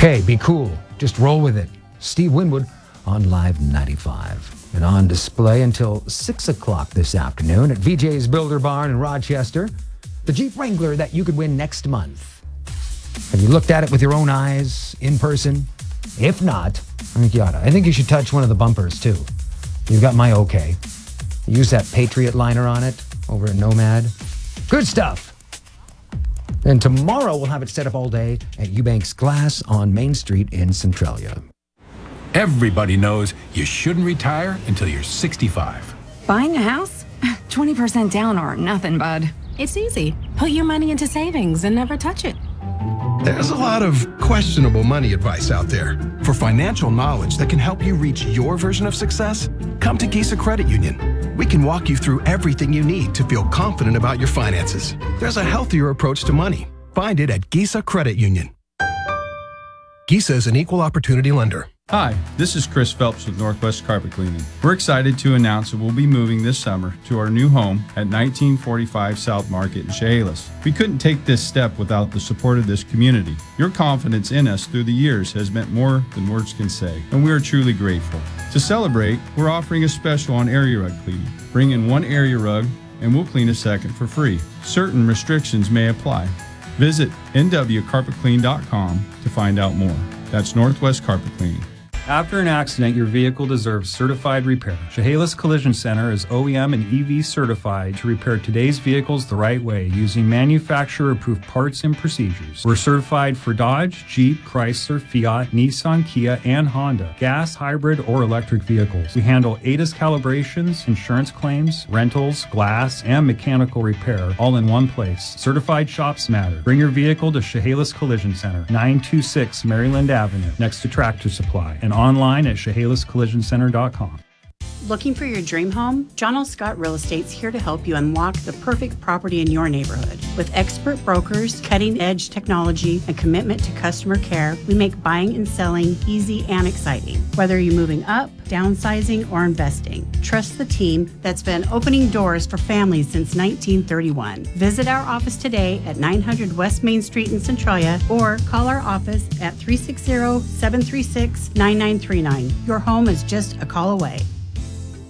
Okay, be cool. Just roll with it. Steve Winwood on Live 95. And on display until 6 o'clock this afternoon at VJ's Builder Barn in Rochester, the Jeep Wrangler that you could win next month. Have you looked at it with your own eyes, in person? If not, I think you ought to. I think you should touch one of the bumpers, too. You've got my okay. Use that Patriot liner on it over at Nomad. Good stuff. And tomorrow we'll have it set up all day at Eubanks Glass on Main Street in Centralia. Everybody knows you shouldn't retire until you're 65. Buying a house? 20% down or nothing, bud. It's easy. Put your money into savings and never touch it. There's a lot of questionable money advice out there. For financial knowledge that can help you reach your version of success, come to Gisa Credit Union. We can walk you through everything you need to feel confident about your finances. There's a healthier approach to money. Find it at Gisa Credit Union. Gisa is an equal opportunity lender. Hi, this is Chris Phelps with Northwest Carpet Cleaning. We're excited to announce that we'll be moving this summer to our new home at 1945 South Market in Chehalis. We couldn't take this step without the support of this community. Your confidence in us through the years has meant more than words can say, and we are truly grateful. To celebrate, we're offering a special on area rug cleaning. Bring in one area rug and we'll clean a second for free. Certain restrictions may apply. Visit nwcarpetclean.com to find out more. That's Northwest Carpet Cleaning. After an accident, your vehicle deserves certified repair. Chehalis Collision Center is OEM and EV certified to repair today's vehicles the right way using manufacturer-approved parts and procedures. We're certified for Dodge, Jeep, Chrysler, Fiat, Nissan, Kia, and Honda, gas, hybrid, or electric vehicles. We handle ADAS calibrations, insurance claims, rentals, glass, and mechanical repair all in one place. Certified shops matter. Bring your vehicle to Chehalis Collision Center, 926 Maryland Avenue, next to Tractor Supply, and online at ChehalisCollisionCenter.com. Looking for your dream home? John L. Scott Real Estate's here to help you unlock the perfect property in your neighborhood. With expert brokers, cutting-edge technology, and commitment to customer care, we make buying and selling easy and exciting. Whether you're moving up, downsizing, or investing, trust the team that's been opening doors for families since 1931. Visit our office today at 900 West Main Street in Centralia or call our office at 360-736-9939. Your home is just a call away.